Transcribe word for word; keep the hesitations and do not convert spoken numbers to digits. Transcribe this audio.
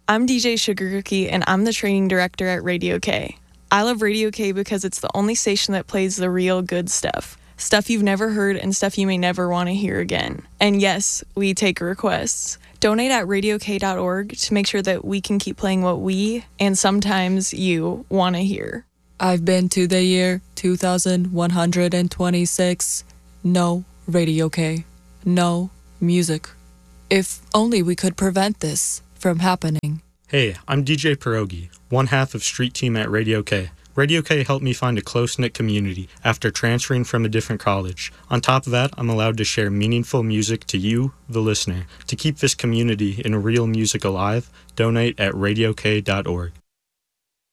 I'm D J Sugar Cookie, and I'm the training director at Radio K. I love Radio K because it's the only station that plays the real good stuff. Stuff you've never heard and stuff you may never want to hear again. And yes, we take requests. Donate at radio k dot org to make sure that we can keep playing what we, and sometimes you, want to hear. I've been to the year two thousand one hundred twenty-six. No Radio K. No music. If only we could prevent this from happening. Hey, I'm D J Pierogi, one half of Street Team at Radio K. Radio K helped me find a close-knit community after transferring from a different college. On top of that, I'm allowed to share meaningful music to you, the listener. To keep this community in real music alive, donate at radio k dot org.